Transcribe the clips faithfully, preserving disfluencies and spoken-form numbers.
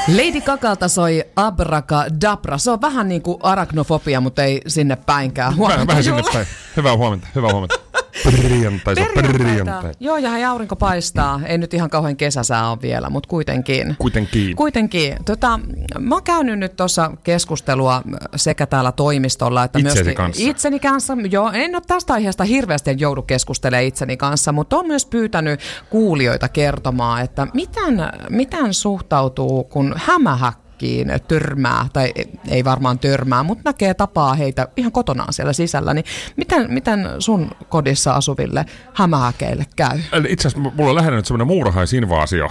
Lady Gagalta soi Abracadabra. Se on vähän niin kuin arachnofobia, mutta ei sinne päinkään. Vähän, vähän sinne päin. Hyvää huomenta, hyvää huomenta. Perjantai, se on perjantai. Joo, ja hei, aurinko paistaa. Ei nyt ihan kauhean kesäsää on vielä, mutta kuitenkin. Kuitenkin. Kuitenkin. Tota, mä oon käynyt nyt tuossa keskustelua sekä täällä toimistolla, että itseni myös kanssa. itseni kanssa. Joo, en ole tästä aiheesta hirveästi joudu keskustelemaan itseni kanssa, mutta oon myös pyytänyt kuulijoita kertomaan, että miten, miten suhtautuu, kun hämähäkkiin törmää, tai ei varmaan törmää, mutta näkee tapaa heitä ihan kotonaan siellä sisällä, niin miten, miten sun kodissa asuville hämähäkeille käy? Itse asiassa mulla on lähinnä nyt semmoinen muurahaisinvaasio.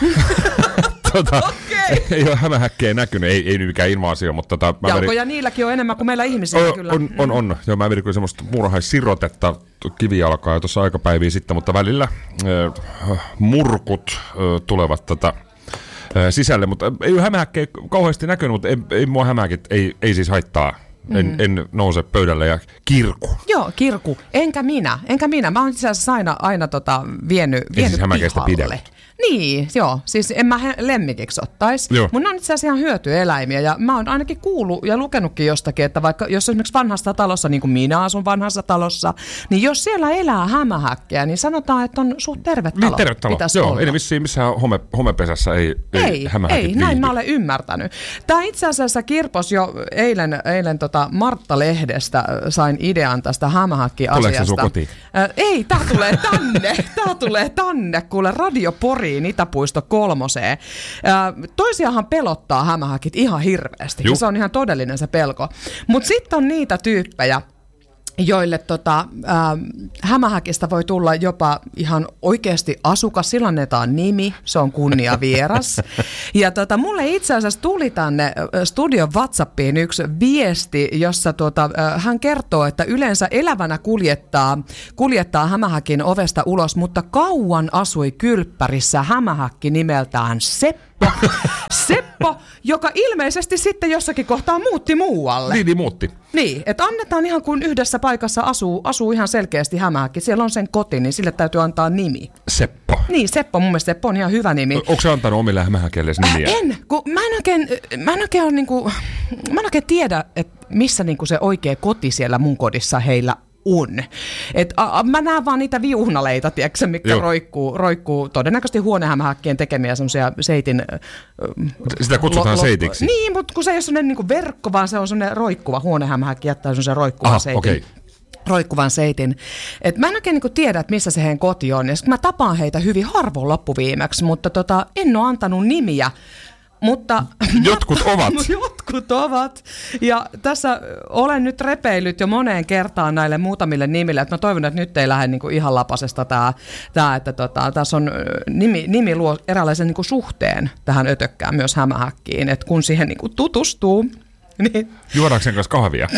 tota, okay. Ei ole hämähäkkejä näkynyt, ei, ei nyt mikään invaasio, mutta... Tota, jalkoja verin... niilläkin on enemmän kuin meillä ihmisiä on, kyllä. On, on, on. Joo, mä vedin kyllä semmoista muurahaissirotetetta kivijalkaa jo tuossa aikapäiviä sitten, mutta välillä äh, murkut äh, tulevat tätä sisälle, mutta ei ole hämähäkkejä kauheasti näkynyt, mutta ei, ei mua hämähäkit, ei, ei siis haittaa. En, mm. en nouse pöydälle ja kirku. Joo, kirku. Enkä minä. Enkä minä. Mä oon itse asiassa aina, aina tota, vienyt, vienyt siis hämähäkeistä pihalle. Niin, joo. Siis en mä lemmikiksi ottaisi. Mun on itse asiassa ihan hyötyeläimiä ja mä oon ainakin kuullut ja lukenutkin jostakin, että vaikka jos esimerkiksi vanhassa talossa, niin kuin minä asun vanhassa talossa, niin jos siellä elää hämähäkkiä, niin sanotaan, että on suht terve talo. Niin, terve talo. Joo, olla. Ei vissiin missään home, homepesässä ei, ei, ei hämähäkit Ei, näin mä olen ymmärtänyt. Tää itse asiassa kirpos jo eilen, eilen tota Martta-lehdestä sain idean tästä hämähäkki-asiasta. Tuleeko se sun kotiin? Äh, ei, tää tulee tänne. Tää tulee tänne, kuule Radio Pori. Itäpuisto kolmoseen. Toisiahan pelottaa hämähäkit ihan hirveästi. Ja se on ihan todellinen se pelko. Mutta sitten on niitä tyyppejä, joille tota, äh, hämähäkistä voi tulla jopa ihan oikeasti asukas, sillä annetaan nimi, se on kunniavieras. Ja tota, mulle itse asiassa tuli tänne studion WhatsAppiin yksi viesti, jossa tota, äh, hän kertoo, että yleensä elävänä kuljettaa, kuljettaa hämähäkin ovesta ulos, mutta kauan asui kylppärissä hämähäkki nimeltään Seppo. Seppo, joka ilmeisesti sitten jossakin kohtaa muutti muualle. Niin, niin muutti. Niin, että annetaan ihan kuin yhdessä paikassa asuu, asuu ihan selkeästi hämähäkki. Siellä on sen koti, niin sille täytyy antaa nimi. Seppo. Niin, Seppo, mun mielestä Seppo on ihan hyvä nimi. Onko se antanut omille hämähäkeille nimiä? Äh, en, kun mä en oikein, mä en oikein, ole, niin kuin, mä en oikein tiedä, että missä niin kuin se oikea koti siellä mun kodissa heillä on. Et, a, a, mä näen vaan niitä viuhnaleita, tiedätkö, mitkä roikkuu, roikkuu todennäköisesti huonehämähäkkien tekemiä semmoisia seitin... Sitä kutsutaan lo, seitiksi. Niin, mutta kun se ei ole semmoinen niin kuin verkko, vaan se on semmoinen roikkuva huonehämähäkki, jättää semmoisen roikkuvan Aha, seitin. Okay. roikkuvan seitin. Et mä en oikein niin tiedä, että missä se heidän koti on. Ja mä tapaan heitä hyvin harvoin loppuviimeksi, mutta tota, en ole antanut nimiä. Mutta jotkut ovat. Jotkut ovat. Ja tässä olen nyt repeillyt jo moneen kertaan näille muutamille nimille. Että mä toivon, että nyt ei lähde niinku ihan lapasesta tämä, tää, että tota, tässä on nimi, nimi luo eräänlaisen niinku suhteen tähän ötökkään myös hämähäkkiin. Että kun siihen niinku tutustuu, niin... Juodaanko sen kanssa kahvia?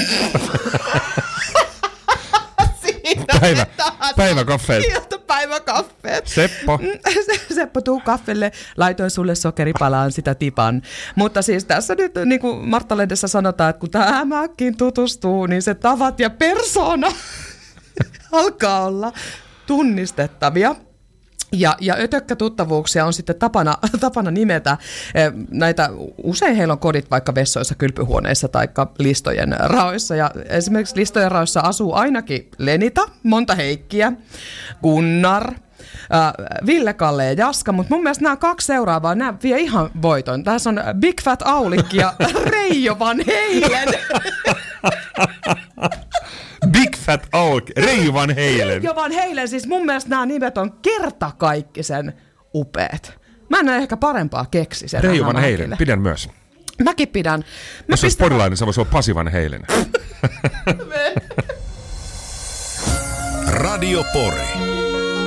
Päivä, päiväkaffeet. Sieltä päiväkaffeet. Seppo. Seppo, tuu kaffelle. Laitoin sulle sokeripalaan sitä tipan. Mutta siis tässä nyt, niin kuin Martta-lehdessä sanotaan, että kun tämä hämähäkkiin tutustuu, niin se tavat ja persoona alkaa olla tunnistettavia. Ja, ja ötökkätuttavuuksia on sitten tapana, tapana nimetä näitä, usein heillä on kodit vaikka vessoissa, kylpyhuoneissa tai listojen raoissa. Ja esimerkiksi listojen raoissa asuu ainakin Lenita, monta Heikkiä, Gunnar, äh, Ville, Kalle ja Jaska, mutta mun mielestä nämä kaksi seuraavaa, nämä vie ihan voiton. Tässä on Big Fat Aulikki ja Reijo Van Heilen. Big Fat Auk, Reijo Van Heilen. Reijo Van Heilen, siis mun mielestä nämä nimet on kertakaikkisen upeat. Mä en ehkä parempaa keksi sen. Reijo Van Heilen, pidän myös. Mäkin pidän. Mä Jos olisi porilainen, se voisi olla Pasi Van Heilen. Radio Pori.